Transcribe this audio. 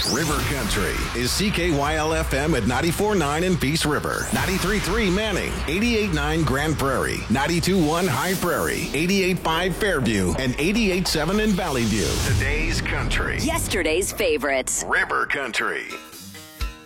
River Country is CKYL FM at 94.9 in Peace River, 93.3 Manning, 88.9 Grand Prairie, 92.1 High Prairie, 88.5 Fairview, and 88.7 in Valley View. Today's country. Yesterday's favorites. River Country.